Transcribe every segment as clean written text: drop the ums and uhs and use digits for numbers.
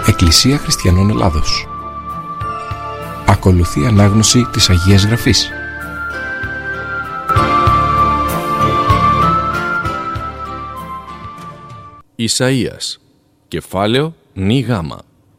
Εκκλησία Χριστιανών Ελλάδος. Ακολουθεί ανάγνωση της Αγίας Γραφής. Ισαΐας, κεφάλαιο νη γάμα.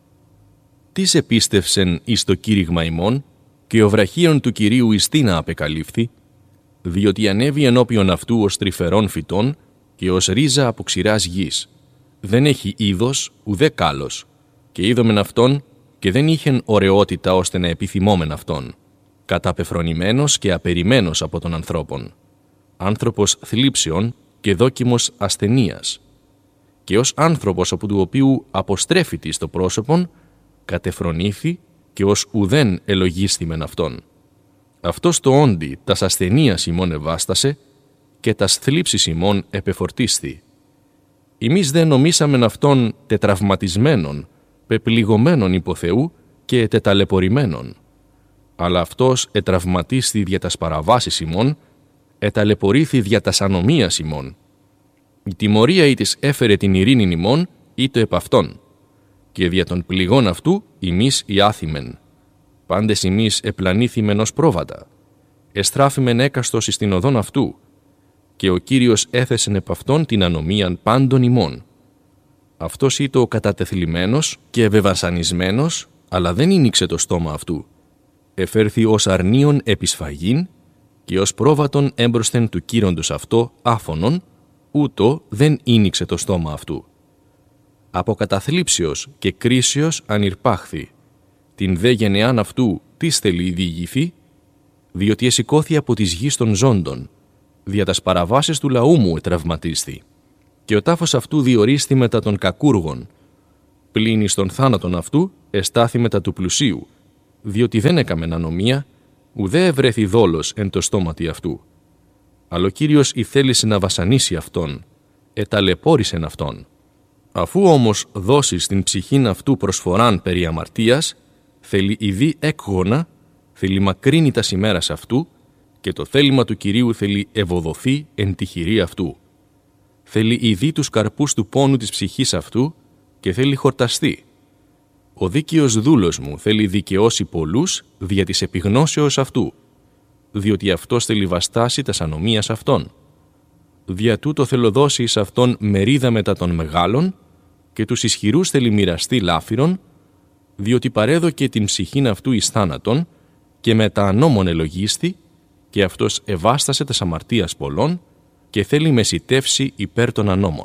Τις επίστευσεν εις το κήρυγμα ημών, και ο βραχίων του Κυρίου εις τίνα απεκαλύφθη, διότι ανέβη ενώπιον αυτού ως τρυφερών φυτών και ως ρίζα από ξηράς γης. Δεν έχει είδος ουδέ κάλος, και είδομεν αυτόν και δεν είχεν ωραιότητα ώστε να επιθυμόμεν αυτόν, καταπεφρονημένος και απεριμένος από των ανθρώπων, άνθρωπος θλίψεων και δόκιμος ασθενείας, και ως άνθρωπος από του οποίου αποστρέφητη στο πρόσωπον, κατεφρονήθη και ως ουδέν ελογίσθημεν αυτόν. Αυτός το όντι τας ασθενείας ημών ευάστασε και τας θλίψεις ημών επεφορτίσθη. Εμείς δεν νομίσαμεν αυτόν τετραυματισμένον, πεπληγωμένον υπό Θεού και τεταλαιπωρημένον. Αλλά αυτός ετραυματίσθη δια τας παραβάσεις ημών, εταλαιπωρήθη δια τας ανομίας ημών. Η τιμωρία ή της έφερε την ειρήνην ημών ή το επ' αυτόν. Και δια των πληγών αυτού ημείς οι άθημεν. Πάντες ημείς επλανήθημεν ως πρόβατα. Εστράφημεν έκαστος εις την οδόν αυτού. Και ο Κύριος έθεσεν επ' αυτόν την ανομίαν πάντων ημών. Αυτός ήτο κατατεθλιμμένος και ευεβασανισμένος, αλλά δεν ήνιξε το στόμα αυτού. Εφέρθη ως αρνίον επισφαγήν και ως πρόβατον έμπροσθεν του κύροντος αυτό άφωνον, ούτω δεν ήνιξε το στόμα αυτού. Από καταθλίψεως και κρίσεως ανηρπάχθη. Την δε γενεάν αυτού τις θέλει διηγηθεί, διότι εσηκώθη από της γης των ζώντων, δια τας παραβάσεις του λαού μου ετραυματίσθη. Και ο τάφος αυτού διορίσθη μετά των κακούργων, πλην εις των θάνατον αυτού εστάθη μετά του πλουσίου, διότι δεν έκαμεν ανομία, ουδέ ευρέθη δόλος εν το στόματι αυτού. Αλλά ο Κύριος ηθέλησε να βασανίσει αυτόν, εταλαιπώρησεν αυτόν. Αφού όμως δώσει στην ψυχήν αυτού προσφοράν περί αμαρτίας, θέλει ειδή έκγωνα, θέλει μακρύνει τας ημέρας αυτού, και το θέλημα του Κυρίου θέλει ευοδοθεί εν τη χειρή αυτού. Θέλει ειδή τους καρπούς του πόνου της ψυχής αυτού και θέλει χορταστεί. Ο δίκαιος δούλος μου θέλει δικαιώσει πολλούς δια της επιγνώσεως αυτού, διότι αυτός θέλει βαστάσει τας ανομίας αυτών. Δια τούτο θέλω δώσει εις αυτόν μερίδα μετά των μεγάλων και τους ισχυρούς θέλει μοιραστεί λάφυρον, διότι παρέδωκε την ψυχήν αυτού εις θάνατον και μετά ανώμων ελογίστη και αυτός ευάστασε τας αμαρτίας πολλών και θέλει μεσιτεύσει υπέρ των ανώμων.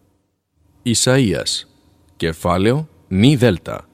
Ισαΐας, κεφάλαιο νη δέλτα.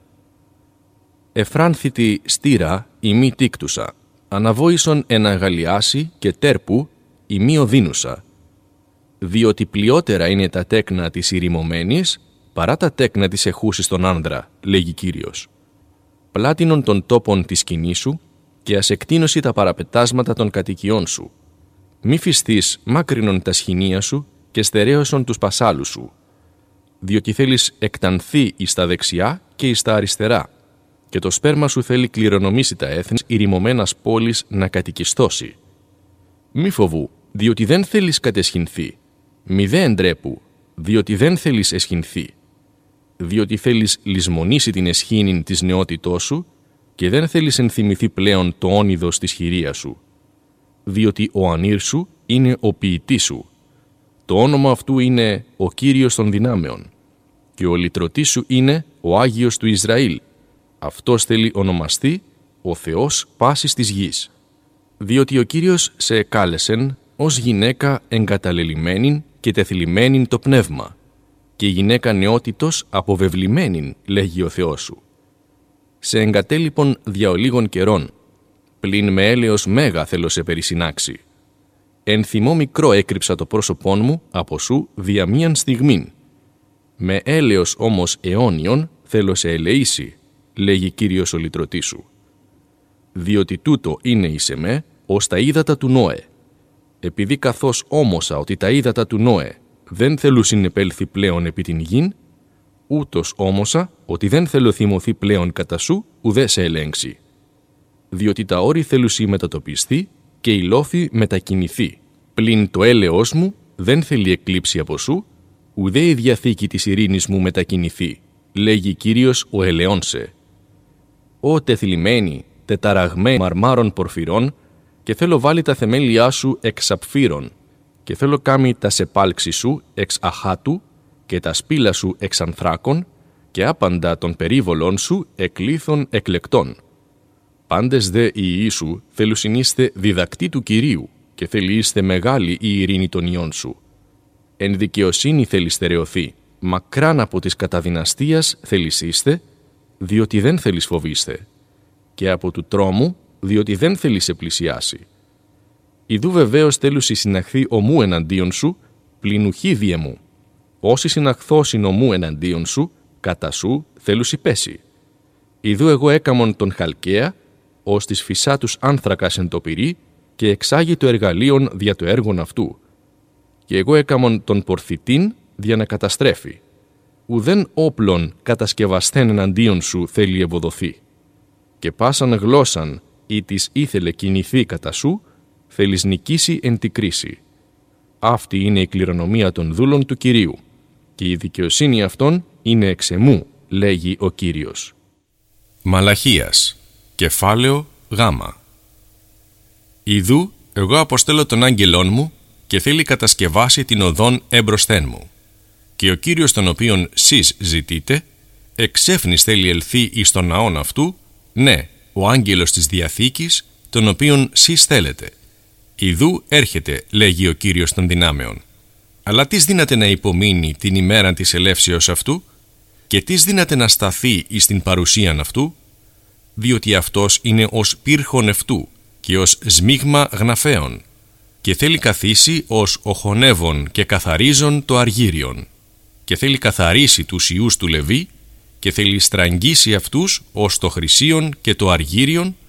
Εφράνθητη στήρα ημί τίκτουσα, αναβόησον εν αγαλιάσει και τέρπου ημί οδύνουσα, διότι πλειότερα είναι τα τέκνα της ηρημωμένης παρά τα τέκνα της εχούσης των άνδρα, λέγει Κύριος. Πλάτινον των τόπων της σκηνής σου και ας εκτείνωση τα παραπετάσματα των κατοικιών σου. Μη φυστείς μάκρινον τα σχοινία σου και στερέωσον τους πασάλους σου, διότι θέλεις εκτανθεί εις τα δεξιά και εις τα αριστερά, και το σπέρμα σου θέλει κληρονομήσει τα έθνη ηρημωμένας πόλης να κατοικιστώσει. Μη φοβού, διότι δεν θέλεις κατεσχυνθεί, μη δε εντρέπου, διότι δεν θέλεις εσχυνθεί, διότι θέλεις λησμονήσει την εσχήνην της νεότητός σου και δεν θέλεις ενθυμηθεί πλέον το όνειδος της χειρίας σου, διότι ο ανήρ σου είναι ο ποιητής σου. Το όνομα αυτού είναι ο Κύριος των δυνάμεων και ο λυτρωτής σου είναι ο Άγιος του Ισραήλ. Αυτός θέλει ονομαστεί ο Θεός πάσης της γης. Διότι ο Κύριος σε εκάλεσεν ως γυναίκα εγκαταλελειμμένην και τεθλιμμένην το πνεύμα και γυναίκα νεότητος αποβεβλημένην, λέγει ο Θεός σου. Σε εγκατέλειπον δια ολίγων καιρών, πλην με έλεος μέγα θέλω σε περισυνάξει. Εν θυμό μικρό έκρυψα το πρόσωπόν μου από σου δια μίαν στιγμήν. Με έλεος όμως αιώνιον θέλω σε ελεήσει, λέγει Κύριος ο λυτρωτής σου. Διότι τούτο είναι εις εμέ ως τα ύδατα του Νόε. Επειδή καθώς όμωσα ότι τα ύδατα του Νόε δεν θέλουν συνεπέλθει πλέον επί την γην, ούτως όμωσα ότι δεν θέλω θυμωθεί πλέον κατά σου ουδέ σε ελέγξει. Διότι τα όρη θέλουσι μετατοπιστεί και η λόφη μετακινηθεί. Πλην το έλεος μου δεν θέλει εκλείψει από σου, ουδέ η διαθήκη της ειρήνης μου μετακινηθεί, λέγει Κύριος ο ελεόνσε. Ω τεθλιμμένη, τεταραγμένη μαρμάρων πορφυρών, και θέλω βάλει τα θεμέλια σου εξ σαπφύρων, και θέλω κάμει τα σεπάλξη σου εξ αχάτου, και τα σπήλα σου εξ ανθράκων, και άπαντα των περίβολων σου εκλήθων εκλεκτών. Πάντες δε οι ιοί σου θέλουσιν είστε διδακτοί του Κυρίου, και θέλει είστε μεγάλη η ειρήνη των ιών σου. Εν δικαιοσύνη θέλει στερεωθεί, μακράν από της καταδυναστίας θέλεις είστε, διότι δεν θέλεις φοβήστε, και από του τρόμου, διότι δεν θέλεις σε πλησιάσει. Ιδού βεβαίως θέλουσι συναχθεί ομού εναντίον σου, πλην ουχή διεμού. Όσοι συναχθώσιν ομού εναντίον σου, κατά σου θέλουσι πέσει. Ιδού εγώ έκαμον τον Χαλκαία, ως της φυσά τους άνθρακας εν το πυρί, και εξάγει το εργαλείον δια το έργον αυτού. Και εγώ έκαμον τον Πορθητήν δια να καταστρέφει. Ουδέν όπλων κατασκευασθέν εναντίον σου θέλει ευοδοθεί. Και πάσαν γλώσσαν ή της ήθελε κινηθεί κατά σου, θέλεις νικήσει εν τη κρίση. Αυτή είναι η κληρονομία των δούλων του Κυρίου, και η δικαιοσύνη αυτών είναι εξ εμού, λέγει ο Κύριος. Μαλαχίας, κεφάλαιο Γ. Ιδού, εγώ αποστέλω τον άγγελόν μου και θέλει κατασκευάσει την οδόν έμπροσθέν μου. Και ο Κύριος τον οποίον σεις ζητείτε, εξέφνης θέλει ελθεί εις τον ναόν αυτού, ναι, ο άγγελος της Διαθήκης, τον οποίον σεις θέλετε. Ιδού έρχεται, λέγει ο Κύριος των δυνάμεων. Αλλά τις δύναται να υπομείνει την ημέρα της ελεύσεως αυτού, και τις δύναται να σταθεί εις την παρουσίαν αυτού, διότι αυτός είναι ως πύρχον ευτού και ως σμίγμα γναφέων, και θέλει καθίσει ως οχονεύων και καθαρίζον το αργύριον, και θέλει καθαρίσει τους ιούς του Λεβί, και θέλει στραγγίσει αυτούς ως το χρυσίον και το αργύριον,